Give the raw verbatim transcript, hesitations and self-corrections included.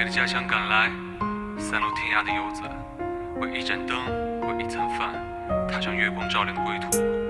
的家乡赶来，散落天涯的游子，为一盏灯，为一餐饭，踏上月光照亮的归途。